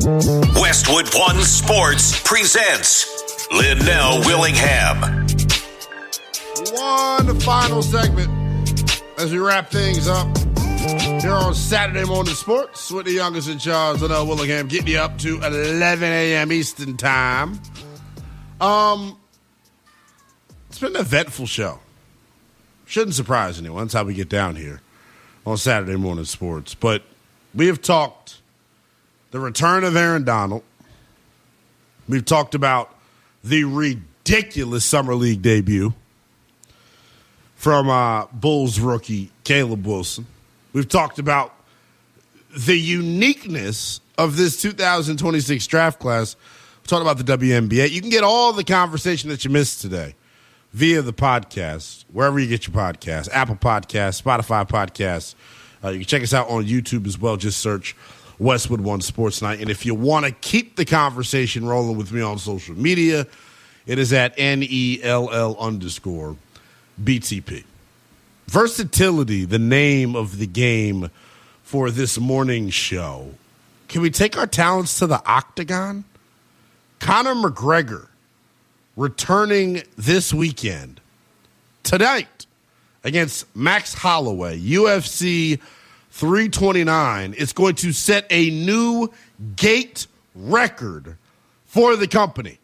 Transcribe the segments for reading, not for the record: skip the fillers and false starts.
Westwood One Sports presents Linnell Willingham. One final segment as we wrap things up here on Saturday Morning Sports with the youngest in charge, Linnell Willingham, getting you up to 11 a.m. Eastern Time. It's been an eventful show. Shouldn't surprise anyone. That's how we get down here on Saturday Morning Sports. But we have talked the return of Aaron Donald. We've talked about the ridiculous Summer League debut from Bulls rookie Caleb Wilson. We've talked about the uniqueness of this 2026 draft class. We've talked about the WNBA. You can get all the conversation that you missed today via the podcast, wherever you get your podcasts, Apple Podcasts, Spotify Podcasts. You can check us out on YouTube as well. Just search Westwood One Sports Night. And if you want to keep the conversation rolling with me on social media, it is at NELL_BTP. Versatility, the name of the game for this morning show. Can we take our talents to the octagon? Conor McGregor returning this weekend, tonight, against Max Holloway, UFC 329. It's going to set a new gate record for the company.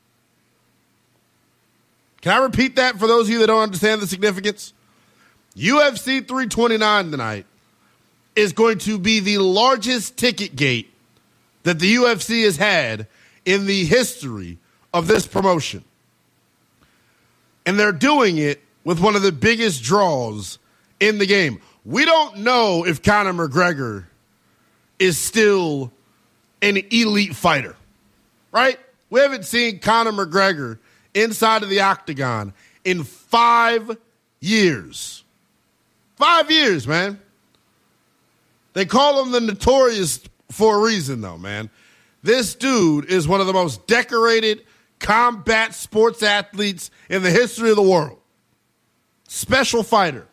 Can I repeat that for those of you that don't understand the significance? UFC 329 tonight is going to be the largest ticket gate that the UFC has had in the history of this promotion. And they're doing it with one of the biggest draws in the game. We don't know if Conor McGregor is still an elite fighter, right? We haven't seen Conor McGregor inside of the octagon in 5 years. 5 years, man. They call him the Notorious for a reason, though, man. This dude is one of the most decorated combat sports athletes in the history of the world. Special fighter.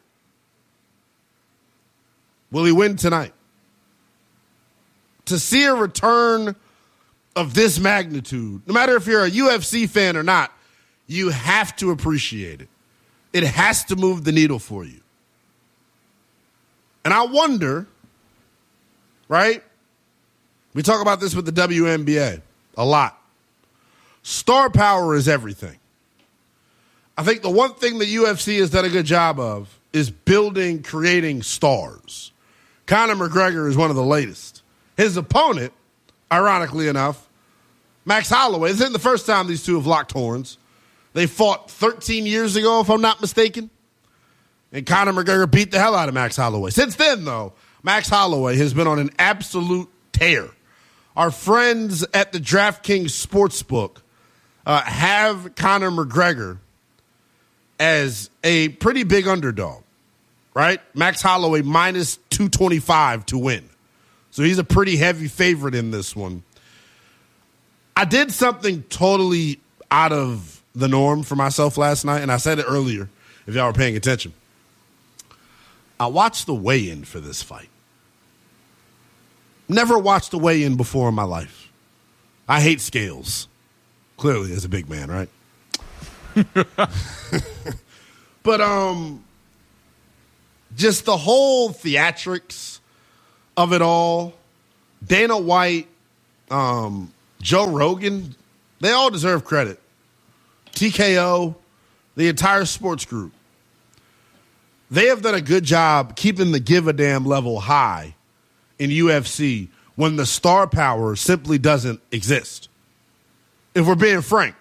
Will he win tonight? To see a return of this magnitude, no matter if you're a UFC fan or not, you have to appreciate it. It has to move the needle for you. And I wonder, right? We talk about this with the WNBA a lot. Star power is everything. I think the one thing the UFC has done a good job of is building, creating stars. Conor McGregor is one of the latest. His opponent, ironically enough, Max Holloway. This isn't the first time these two have locked horns. They fought 13 years ago, if I'm not mistaken. And Conor McGregor beat the hell out of Max Holloway. Since then, though, Max Holloway has been on an absolute tear. Our friends at the DraftKings Sportsbook have Conor McGregor as a pretty big underdog, right? Max Holloway minus 225 to win. So he's a pretty heavy favorite in this one. I did something totally out of the norm for myself last night, and I said it earlier if y'all were paying attention. I watched the weigh-in for this fight. Never watched a weigh-in before in my life. I hate scales. Clearly, as a big man, right? But just the whole theatrics of it all, Dana White, Joe Rogan, they all deserve credit. TKO, the entire sports group. They have done a good job keeping the give-a-damn level high in UFC when the star power simply doesn't exist. If we're being frank.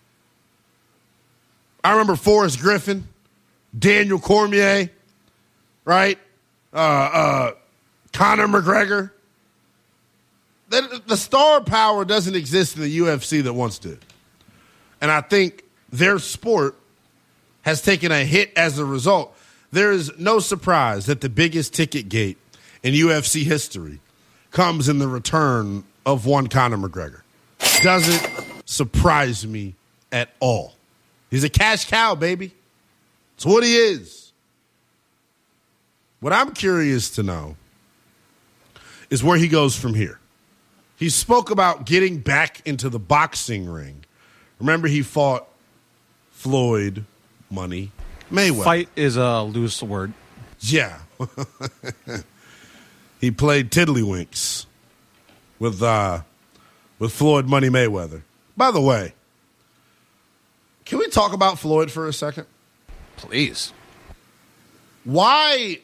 I remember Forrest Griffin, Daniel Cormier, right? Conor McGregor. The star power doesn't exist in the UFC that once did. And I think their sport has taken a hit as a result. There is no surprise that the biggest ticket gate in UFC history comes in the return of one Conor McGregor. Doesn't surprise me at all. He's a cash cow, baby. It's what he is. What I'm curious to know is where he goes from here. He spoke about getting back into the boxing ring. Remember, he fought Floyd Money Mayweather. Fight is a loose word. Yeah. He played tiddlywinks with Floyd Money Mayweather. By the way, can we talk about Floyd for a second? Please. Why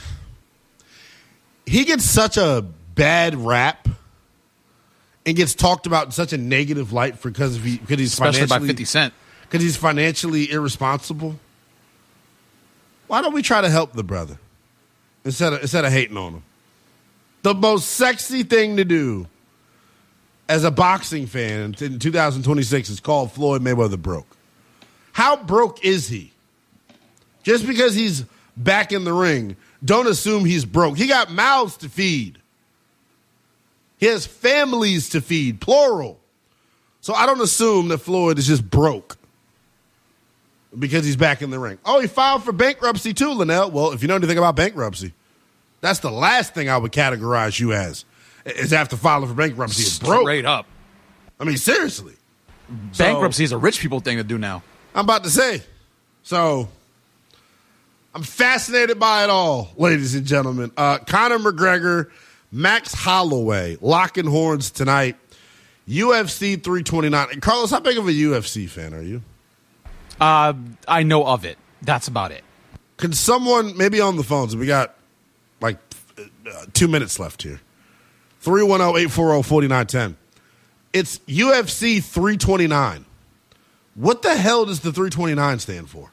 he gets such a bad rap and gets talked about in such a negative light because he's especially by 50 Cent. Because he's financially irresponsible. Why don't we try to help the brother instead of hating on him? The most sexy thing to do as a boxing fan in 2026 is call Floyd Mayweather broke. How broke is he? Just because he's back in the ring, don't assume he's broke. He got mouths to feed. He has families to feed, plural. So I don't assume that Floyd is just broke because he's back in the ring. Oh, he filed for bankruptcy too, Linnell. Well, if you know anything about bankruptcy, that's the last thing I would categorize you as, is after filing for bankruptcy. It's broke. Straight up. I mean, seriously. Bankruptcy is a rich people thing to do now. I'm about to say. So I'm fascinated by it all, ladies and gentlemen. Conor McGregor, Max Holloway, locking horns tonight. UFC 329. And Carlos, how big of a UFC fan are you? I know of it. That's about it. Can someone, maybe on the phones, we got like 2 minutes left here. 310-840-4910. It's UFC 329. What the hell does the 329 stand for?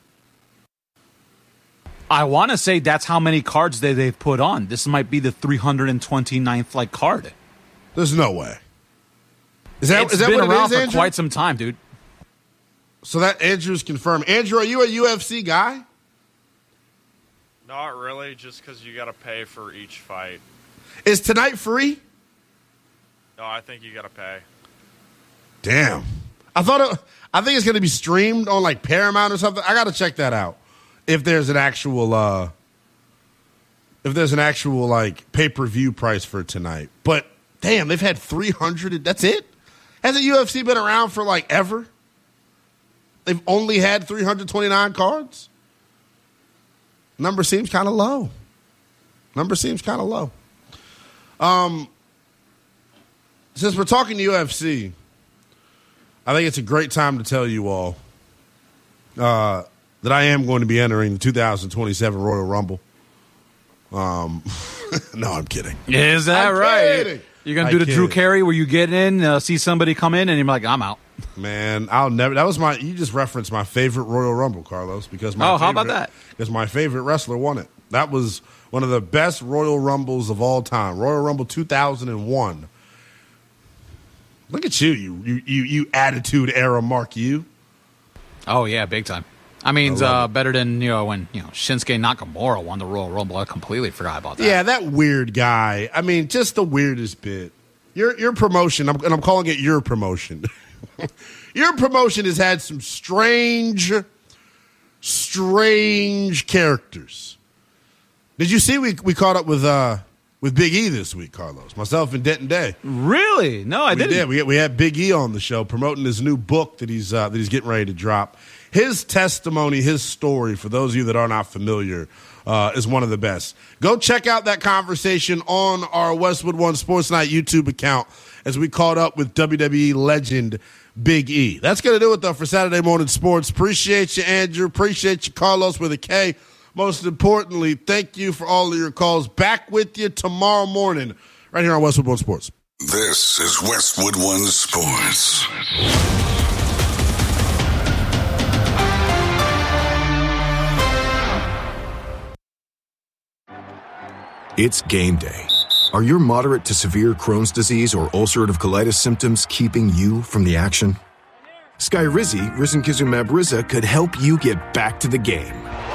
I want to say that's how many cards they've put on. This might be the 329th card. There's no way. Is that been what around it is, for Andrew? quite some time, dude. So that Andrew's confirmed. Andrew, are you a UFC guy? Not really, just because you got to pay for each fight. Is tonight free? No, I think you got to pay. Damn. I think it's going to be streamed on like Paramount or something. I got to check that out. If there's an actual like pay-per-view price for tonight. But damn, they've had 300. That's it? Hasn't UFC been around for like ever? They've only had 329 cards? Number seems kind of low. Since we're talking UFC, I think it's a great time to tell you all that I am going to be entering the 2027 Royal Rumble. No, I'm kidding. Is that right? Kidding. You're going to do the Drew Carey where you get in, see somebody come in, and you're like, I'm out. Man, I'll never. That was you just referenced my favorite Royal Rumble, Carlos, because how about that? Because my favorite wrestler won it. That was one of the best Royal Rumbles of all time. Royal Rumble 2001. Look at you attitude era Mark you. Oh yeah, big time. I mean, better than when Shinsuke Nakamura won the Royal Rumble. I completely forgot about that. Yeah, that weird guy. I mean, just the weirdest bit. Your promotion, and I'm calling it your promotion. Your promotion has had some strange characters. Did you see we caught up with Big E this week, Carlos? Myself and Denton Day. Really? No, I didn't. We had Big E on the show promoting his new book that he's getting ready to drop. His testimony, his story, for those of you that are not familiar, is one of the best. Go check out that conversation on our Westwood One Sports Night YouTube account as we caught up with WWE legend Big E. That's going to do it, though, for Saturday Morning Sports. Appreciate you, Andrew. Appreciate you, Carlos, with a K. Most importantly, thank you for all of your calls. Back with you tomorrow morning right here on Westwood One Sports. This is Westwood One Sports. It's game day. Are your moderate to severe Crohn's disease or ulcerative colitis symptoms keeping you from the action? Skyrizi, risankizumab Riza, could help you get back to the game.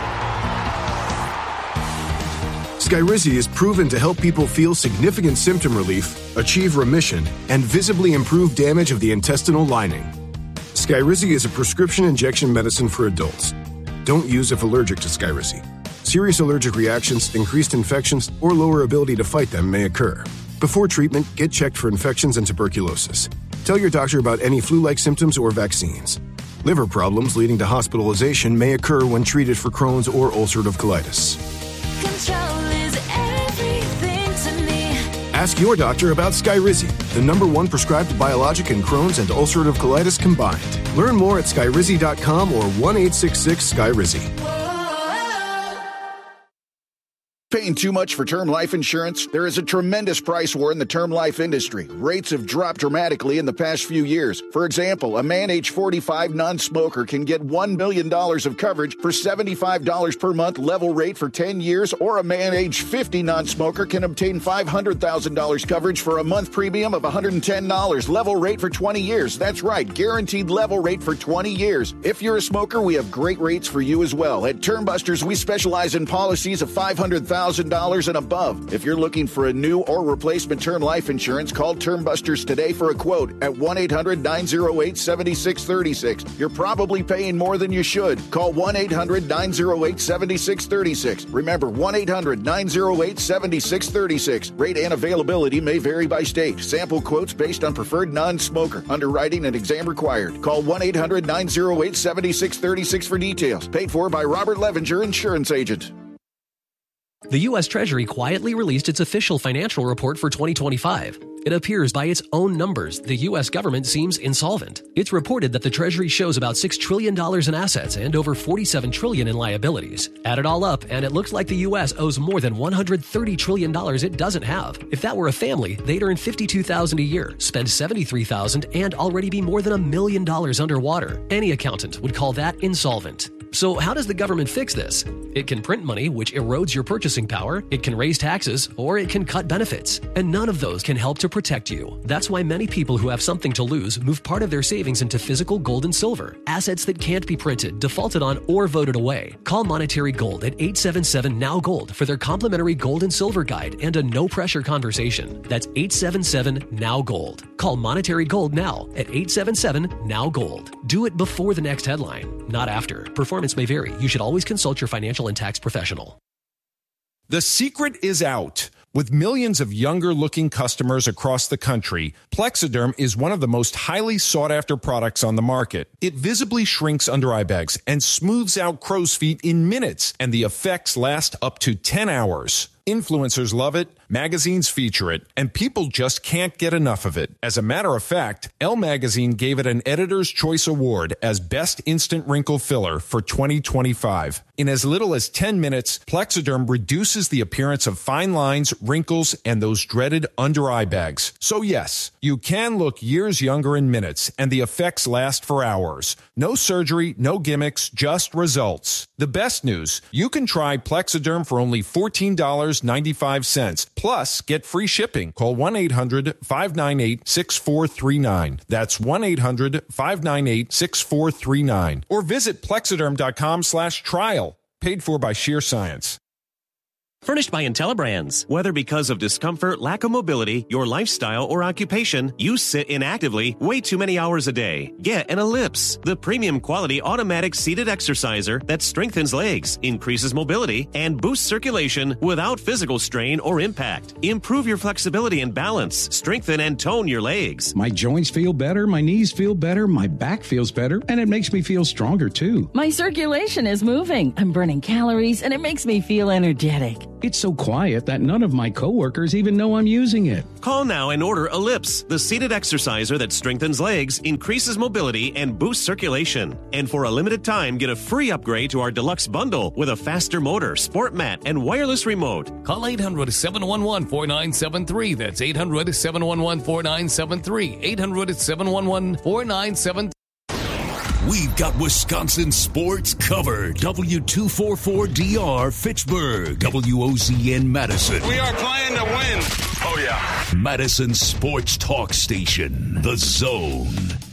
Skyrizi is proven to help people feel significant symptom relief, achieve remission, and visibly improve damage of the intestinal lining. Skyrizi is a prescription injection medicine for adults. Don't use if allergic to Skyrizi. Serious allergic reactions, increased infections, or lower ability to fight them may occur. Before treatment, get checked for infections and tuberculosis. Tell your doctor about any flu-like symptoms or vaccines. Liver problems leading to hospitalization may occur when treated for Crohn's or ulcerative colitis. Control is everything to me. Ask your doctor about Skyrizi, the #1 prescribed biologic in Crohn's and ulcerative colitis combined. Learn more at skyrizi.com or 1-866-SKYRIZI. Paying too much for term life insurance? There is a tremendous price war in the term life industry. Rates have dropped dramatically in the past few years. For example, a man age 45 non-smoker can get $1 million of coverage for $75 per month level rate for 10 years, or a man age 50 non-smoker can obtain $500,000 coverage for a month premium of $110 level rate for 20 years. That's right, guaranteed level rate for 20 years. If you're a smoker, we have great rates for you as well. At Termbusters, we specialize in policies of $500,000 and above. If you're looking for a new or replacement term life insurance, call Termbusters today for a quote at 1-800-908-7636. You're probably paying more than you should. Call 1-800-908-7636. Remember, 1-800-908-7636. Rate and availability may vary by state. Sample quotes based on preferred non-smoker. Underwriting and exam required. Call 1-800-908-7636 for details. Paid for by Robert Levenger, insurance agent. The U.S. Treasury quietly released its official financial report for 2025. It appears by its own numbers, the U.S. government seems insolvent. It's reported that the Treasury shows about $6 trillion in assets and over $47 trillion in liabilities. Add it all up, and it looks like the U.S. owes more than $130 trillion it doesn't have. If that were a family, they'd earn $52,000 a year, spend $73,000, and already be more than $1 million underwater. Any accountant would call that insolvent. So how does the government fix this? It can print money, which erodes your purchasing power, it can raise taxes, or it can cut benefits. And none of those can help to protect you. That's why many people who have something to lose move part of their savings into physical gold and silver, assets that can't be printed, defaulted on, or voted away. Call Monetary Gold at 877-NOW-GOLD for their complimentary gold and silver guide and a no-pressure conversation. That's 877-NOW-GOLD. Call Monetary Gold now at 877-NOW-GOLD. Do it before the next headline, not after. Performance may vary. You should always consult your financial and tax professional. The secret is out. With millions of younger-looking customers across the country, Plexiderm is one of the most highly sought-after products on the market. It visibly shrinks under-eye bags and smooths out crow's feet in minutes, and the effects last up to 10 hours. Influencers love it, magazines feature it, and people just can't get enough of it. As a matter of fact, Elle Magazine gave it an Editor's Choice Award as Best Instant Wrinkle Filler for 2025. In as little as 10 minutes, Plexiderm reduces the appearance of fine lines, wrinkles, and those dreaded under-eye bags. So yes, you can look years younger in minutes, and the effects last for hours. No surgery, no gimmicks, just results. The best news, you can try Plexiderm for only $14.95. Plus, get free shipping. Call 1-800-598-6439. That's 1-800-598-6439. Or visit Plexiderm.com/trial. Paid for by Sheer Science. Furnished by IntelliBrands. Whether because of discomfort, lack of mobility, your lifestyle, or occupation, you sit inactively way too many hours a day. Get an Ellipse, the premium quality automatic seated exerciser that strengthens legs, increases mobility, and boosts circulation without physical strain or impact. Improve your flexibility and balance. Strengthen and tone your legs. My joints feel better, my knees feel better, my back feels better, and it makes me feel stronger too. My circulation is moving. I'm burning calories, and it makes me feel energetic. It's so quiet that none of my coworkers even know I'm using it. Call now and order Ellipse, the seated exerciser that strengthens legs, increases mobility, and boosts circulation. And for a limited time, get a free upgrade to our deluxe bundle with a faster motor, sport mat, and wireless remote. Call 800-711-4973. That's 800-711-4973. 800-711-4973. We've got Wisconsin sports covered. W244DR Fitchburg. WOZN Madison. We are playing to win. Oh, yeah. Madison Sports Talk Station. The Zone.